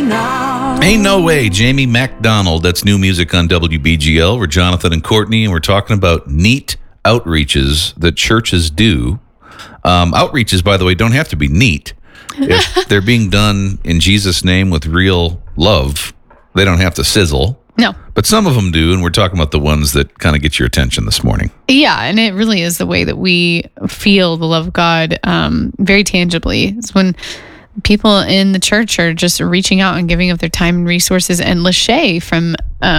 now. Ain't no way, Jamie MacDonald. That's new music on WBGL. We're Jonathan and Courtney, and we're talking about neat outreaches that churches do. Outreaches, by the way, don't have to be neat. If they're being done in Jesus' name with real love, they don't have to sizzle. No. But some of them do, and we're talking about the ones that kind of get your attention this morning. Yeah, and it really is the way that we feel the love of God very tangibly. It's when people in the church are just reaching out and giving of their time and resources. And Lachey from,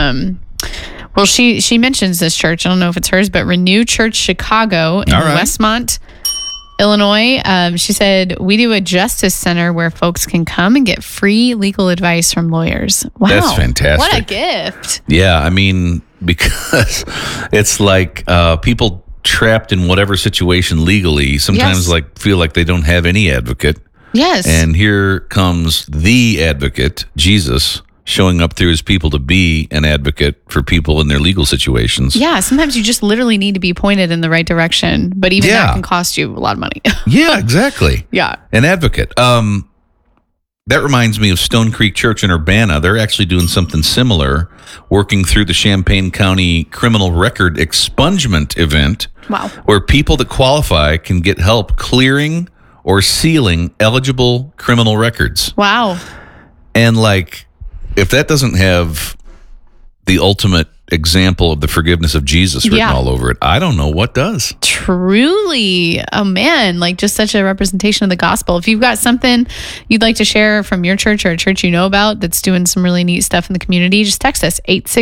she mentions this church. I don't know if it's hers, but Renew Church Chicago in Westmont, Illinois. She said, we do a justice center where folks can come and get free legal advice from lawyers. Wow. That's fantastic. What a gift. Yeah, I mean, because it's like people trapped in whatever situation legally sometimes feel like they don't have any advocate. Yes. And here comes the advocate, Jesus, showing up through his people to be an advocate for people in their legal situations. Yeah, sometimes you just literally need to be pointed in the right direction, but even that can cost you a lot of money. Yeah, exactly. Yeah. An advocate. That reminds me of Stone Creek Church in Urbana. They're actually doing something similar, working through the Champaign County Criminal Record Expungement event. Wow. Where people that qualify can get help clearing or sealing eligible criminal records. Wow. And if that doesn't have the ultimate example of the forgiveness of Jesus written all over it, I don't know what does. Truly. Oh, man. Just such a representation of the gospel. If you've got something you'd like to share from your church or a church you know about that's doing some really neat stuff in the community, just text us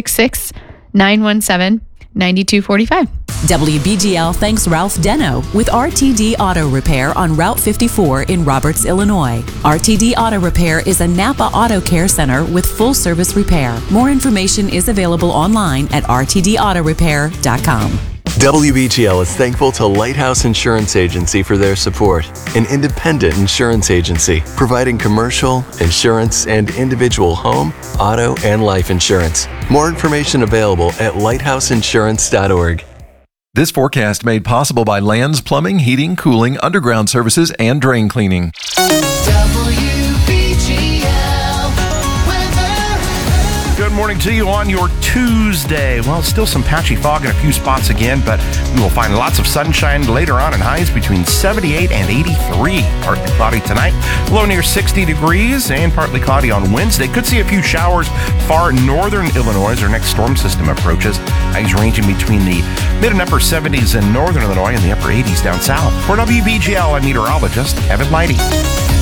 866-917-9245. WBGL thanks Ralph Deno with RTD Auto Repair on Route 54 in Roberts, Illinois. RTD Auto Repair is a Napa Auto Care Center with full service repair. More information is available online at rtdautorepair.com. WBGL is thankful to Lighthouse Insurance Agency for their support, an independent insurance agency providing commercial, insurance, and individual home, auto, and life insurance. More information available at lighthouseinsurance.org. This forecast made possible by Lands Plumbing, Heating, Cooling, Underground Services, and Drain Cleaning. Good morning to you on your Tuesday. Well, still some patchy fog in a few spots again, but we will find lots of sunshine later on and highs between 78 and 83. Partly cloudy tonight, low near 60 degrees, and partly cloudy on Wednesday. Could see a few showers far northern Illinois as our next storm system approaches. Highs ranging between the mid and upper 70s in northern Illinois and the upper 80s down south. For WBGL, I'm meteorologist Kevin Leidy.